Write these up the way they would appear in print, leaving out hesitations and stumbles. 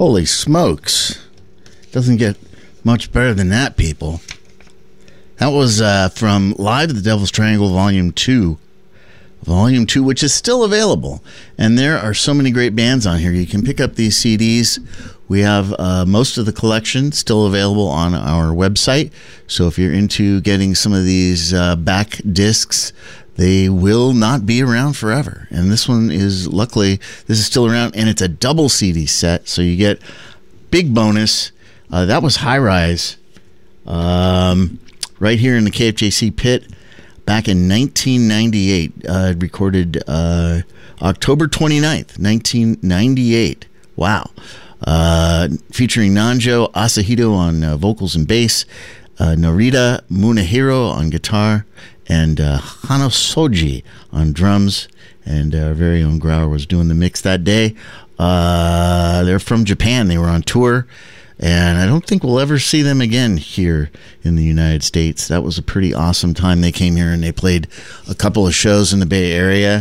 Holy smokes. Doesn't get much better than that, people. That was from Live at the Devil's Triangle Volume 2. Volume 2, which is still available. And there are so many great bands on here. You can pick up these CDs. We have most of the collection still available on our website. So if you're into getting some of these back discs, they will not be around forever. And this one is, luckily, this is still around, and it's a double CD set. So you get big bonus. That was High Rise right here in the KFJC pit back in 1998. Recorded October 29th, 1998. Wow. Featuring Nanjo Asahito on vocals and bass, Narita Munehiro on guitar, and Hano Soji on drums. And our very own Grauer was doing the mix that day. They're from Japan. They were on tour, and I don't think we'll ever see them again here in the United States. That was a pretty awesome time. They came here and they played a couple of shows in the Bay Area,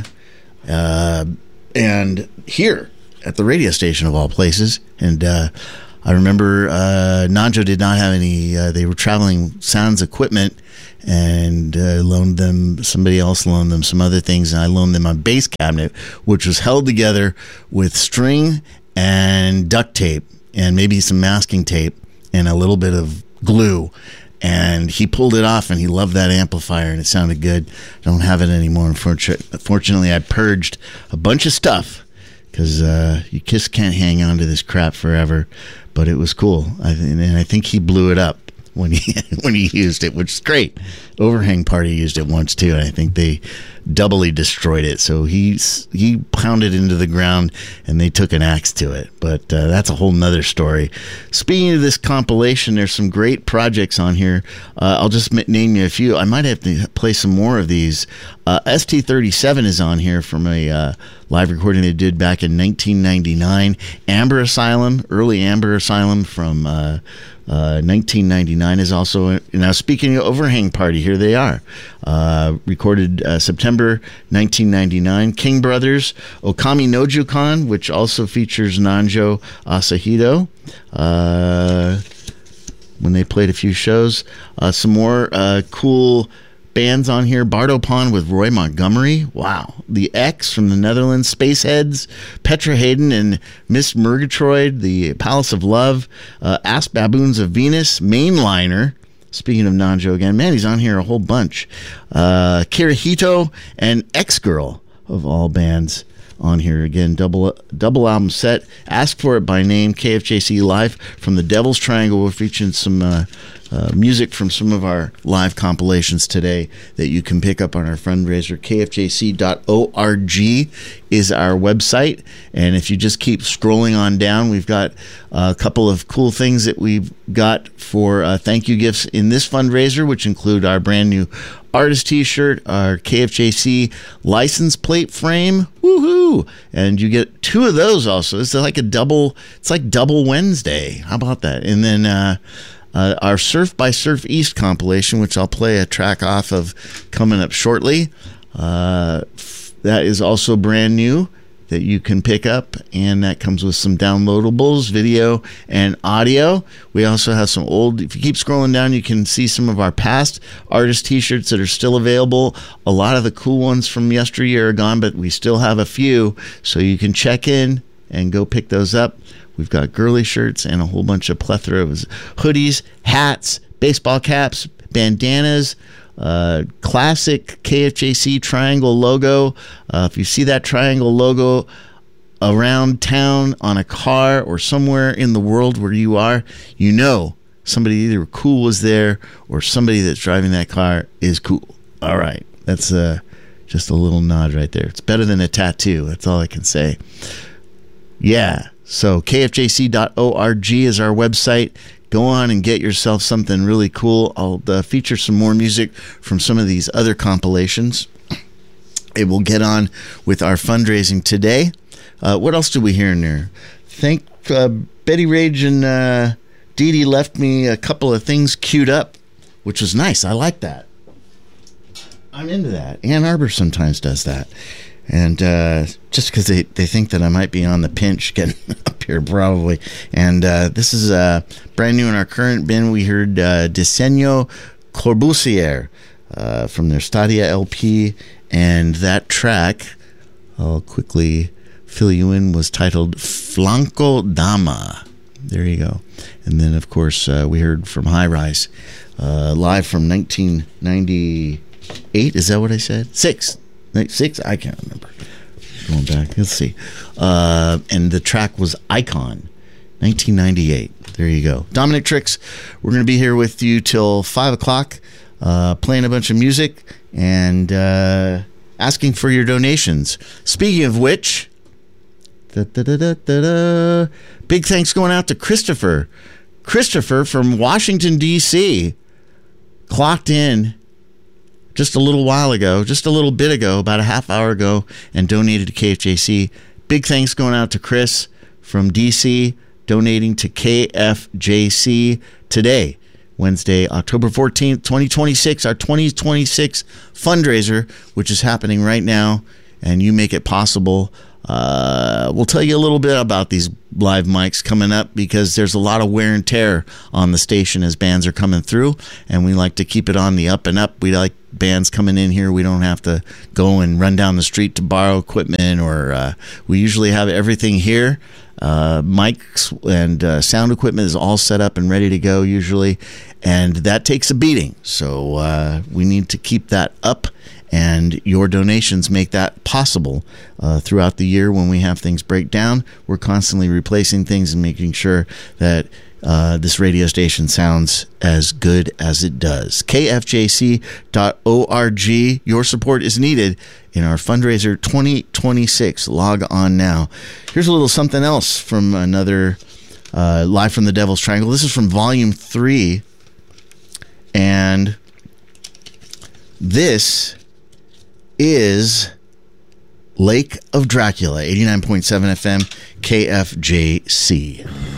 and here at the radio station of all places. And I remember Nanjo did not have any, they were traveling sounds equipment, and somebody else loaned them some other things, and I loaned them a bass cabinet, which was held together with string and duct tape and maybe some masking tape and a little bit of glue. And he pulled it off, and he loved that amplifier, and it sounded good. I don't have it anymore. Unfortunately, I purged a bunch of stuff, because you just can't hang on to this crap forever. But it was cool, and I think he blew it up when he used it, which is great. Overhang Party used it once too, and I think they doubly destroyed it. So he pounded into the ground, and they took an axe to it. But that's a whole nother story. Speaking of this compilation, there's some great projects on here. I'll just name you a few. I might have to play some more of these. ST37 is on here from a live recording they did back in 1999. Amber Asylum, early Amber Asylum from 1999 is also. Now, speaking of Overhang Party, here they are. Recorded September 1999. King Brothers, Okami no Jukan, which also features Nanjo Asahito. When they played a few shows. Some more cool bands on here. Bardo Pond with Roy Montgomery. Wow. The X from the Netherlands. Spaceheads. Petra Hayden and Miss Murgatroyd. The Palace of Love. Ask Baboons of Venus. Mainliner. Speaking of Nanjo again. Man, he's on here a whole bunch. Kirihito and X-Girl of all bands on here. Again, double album set. Ask for it by name. KFJC Live from the Devil's Triangle. We're featuring some music from some of our live compilations today that you can pick up on our fundraiser. KFJC.org is our website, and if you just keep scrolling on down, we've got a couple of cool things that we've got for thank you gifts in this fundraiser, which include our brand new artist t-shirt, our KFJC license plate frame, woohoo, and you get two of those also. It's like double Wednesday. How about that? And then our Surf by Surf East compilation, which I'll play a track off of coming up shortly. That is also brand new that you can pick up, and that comes with some downloadables, video and audio. We also have some old, if you keep scrolling down, you can see some of our past artist t-shirts that are still available. A lot of the cool ones from yesteryear are gone, but we still have a few, so you can check in and go pick those up. We've got girly shirts and a whole bunch of plethora of hoodies, hats, baseball caps, bandanas, classic KFJC triangle logo. If you see that triangle logo around town on a car or somewhere in the world where you are, you know somebody either cool was there or somebody that's driving that car is cool. All right. That's just a little nod right there. It's better than a tattoo. That's all I can say. Yeah. So kfjc.org is our website. Go on and get yourself something really cool. I'll feature some more music from some of these other compilations. It will get on with our fundraising today. What else do we hear in there? Thank Betty Rage and Dee Dee left me a couple of things queued up, which was nice. I like that. I'm into that. Ann Arbor sometimes does that. And just because they think that I might be on the pinch getting a here probably. And this is brand new in our current bin. We heard Diseño Corbusier from their Stadia LP, and that track, I'll quickly fill you in, was titled Flanco Dama. There you go. And then, of course, we heard from High Rise, live from 1998. Is that what I said? Six? I can't remember. Going back. Let's see. And the track was Icon, 1998. There you go. Dominic Tricks, we're going to be here with you till 5 o'clock, playing a bunch of music and asking for your donations. Speaking of which, big thanks going out to Christopher. Christopher from Washington, D.C. clocked in just a little while ago, just a little bit ago, about a half hour ago, and donated to KFJC. Big thanks going out to Chris from D.C., donating to KFJC today, Wednesday, October 14th, 2026, our 2026 fundraiser, which is happening right now, and you make it possible. We'll tell you a little bit about these live mics coming up, because there's a lot of wear and tear on the station as bands are coming through, and we like to keep it on the up and up. We like bands coming in here. We don't have to go and run down the street to borrow equipment, or we usually have everything here. Mics and sound equipment is all set up and ready to go usually, and that takes a beating. So we need to keep that up, and your donations make that possible throughout the year. When we have things break down, we're constantly replacing things and making sure that this radio station sounds as good as it does. KFJC.org. Your support is needed in our fundraiser 2026. Log on now. Here's a little something else from another Live from the Devil's Triangle. This is from Volume 3, and this is Lake of Dracula, 89.7 FM, KFJC.